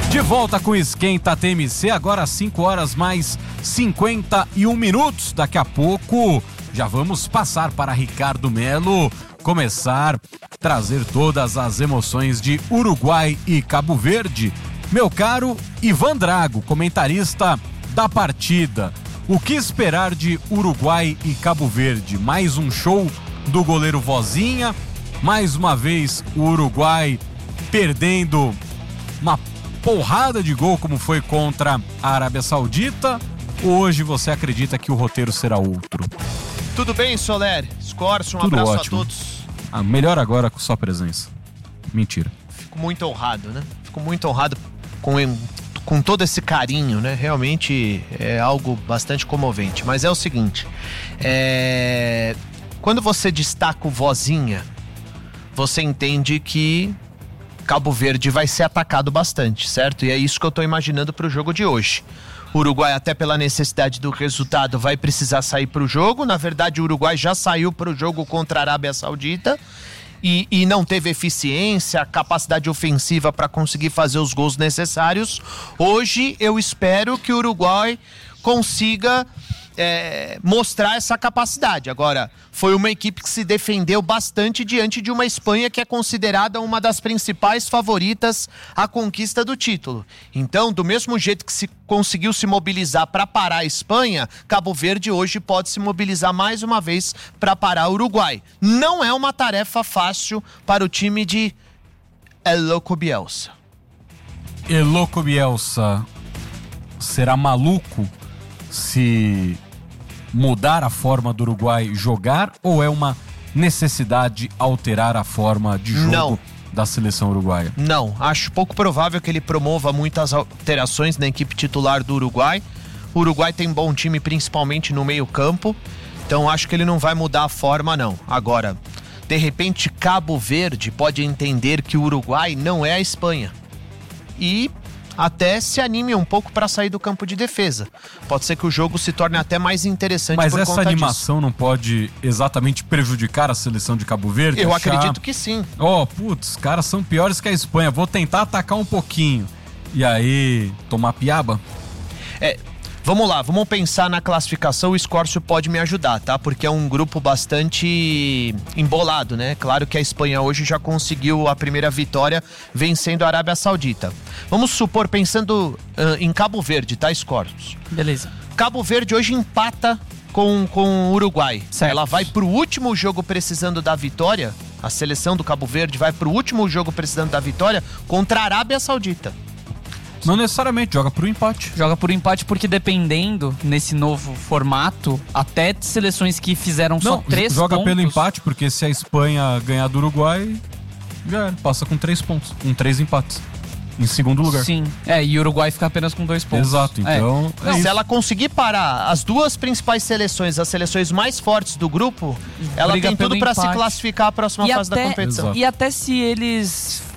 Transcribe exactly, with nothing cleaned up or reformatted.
De volta com Esquenta T M C, agora às cinco horas mais cinquenta e um minutos. Daqui a pouco já vamos passar para Ricardo Melo começar a trazer todas as emoções de Uruguai e Cabo Verde. Meu caro Ivan Drago, comentarista da partida, o que esperar de Uruguai e Cabo Verde? Mais um show do goleiro Vozinha, mais uma vez o Uruguai perdendo uma porrada de gol como foi contra a Arábia Saudita, ou hoje você acredita que o roteiro será outro? Tudo bem, Soler? Scorcio, um Tudo abraço ótimo. a todos. Ah, melhor agora com sua presença. Mentira. Fico muito honrado, né? Fico muito honrado com, com todo esse carinho, né? Realmente é algo bastante comovente. Mas é o seguinte, é... quando você destaca o Vozinha, você entende que Cabo Verde vai ser atacado bastante, certo? E é isso que eu tô imaginando pro jogo de hoje. O Uruguai, até pela necessidade do resultado, vai precisar sair pro jogo. Na verdade, o Uruguai já saiu pro jogo contra a Arábia Saudita e, e não teve eficiência, capacidade ofensiva para conseguir fazer os gols necessários. Hoje, eu espero que o Uruguai consiga É, mostrar essa capacidade. Agora, foi uma equipe que se defendeu bastante diante de uma Espanha que é considerada uma das principais favoritas à conquista do título. Então, do mesmo jeito que se conseguiu se mobilizar para parar a Espanha, Cabo Verde hoje pode se mobilizar mais uma vez para parar o Uruguai. Não é uma tarefa fácil para o time de El Loco Bielsa. El Loco Bielsa será maluco se mudar a forma do Uruguai jogar, ou é uma necessidade alterar a forma de jogo Não. da seleção uruguaia? Não, acho pouco provável que ele promova muitas alterações na equipe titular do Uruguai. O Uruguai tem bom time, principalmente no meio campo, então acho que ele não vai mudar a forma, não. Agora, de repente, Cabo Verde pode entender que o Uruguai não é a Espanha e até se anime um pouco para sair do campo de defesa. Pode ser que o jogo se torne até mais interessante. Mas por essa conta animação disso. Não pode exatamente prejudicar a seleção de Cabo Verde? Eu achar... acredito que sim. Ó, oh, putz, os caras são piores que a Espanha, vou tentar atacar um pouquinho. E aí, tomar piaba? É, vamos lá, vamos pensar na classificação. O Scorcio pode me ajudar, tá? Porque é um grupo bastante embolado, né? Claro que a Espanha hoje já conseguiu a primeira vitória vencendo a Arábia Saudita. Vamos supor, pensando uh, em Cabo Verde, tá, Scorcio? Beleza. Cabo Verde hoje empata com, com o Uruguai. Certo. Ela vai pro último jogo precisando da vitória. A seleção do Cabo Verde vai pro último jogo precisando da vitória contra a Arábia Saudita. Não necessariamente, joga pro empate. Joga por empate porque, dependendo, nesse novo formato, até seleções que fizeram só Não, três joga pontos... pelo empate, porque se a Espanha ganhar do Uruguai, já era, passa com três pontos, com três empates. Em segundo lugar. Sim, é, e o Uruguai fica apenas com dois pontos. Exato, então... É. É Se isso. ela conseguir parar as duas principais seleções, as seleções mais fortes do grupo, ela Briga tem tudo pelo para se empate. classificar à próxima E fase até, da competição. Exato. e até se eles